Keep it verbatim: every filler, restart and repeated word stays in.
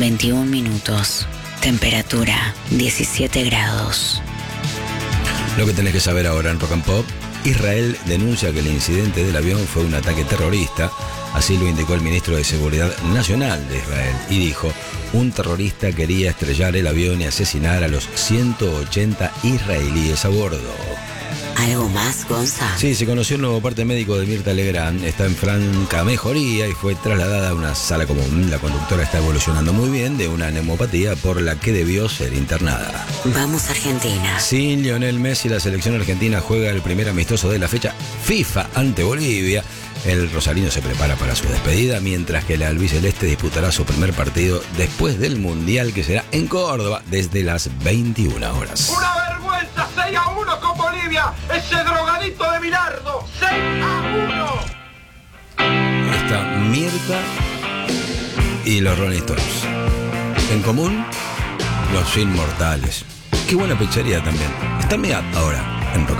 veintiún minutos. Temperatura diecisiete grados. Lo que tenés que saber ahora en Rock and Pop: Israel denuncia que el incidente del avión fue un ataque terrorista. Así lo indicó el ministro de Seguridad Nacional de Israel y dijo: un terrorista quería estrellar el avión y asesinar a los ciento ochenta israelíes a bordo. ¿Algo más, Gonza? Sí, se conoció el nuevo parte médico de Mirta Legrand. Está en franca mejoría y fue trasladada a una sala común. La conductora está evolucionando muy bien de una neumopatía por la que debió ser internada. Vamos a Argentina. Sin Lionel Messi, la selección argentina juega el primer amistoso de la fecha FIFA ante Bolivia. El rosarino se prepara para su despedida, mientras que el albiceleste disputará su primer partido después del Mundial, que será en Córdoba desde las veintiuna horas. ¡Una vergüenza! seis a uno con Bolivia. Ese drogadito de Bilardo. seis a uno. Está Mirta y los Rolling Stones. En común, los Inmortales. Qué buena pizzería también. Está en mi app ahora, en Rock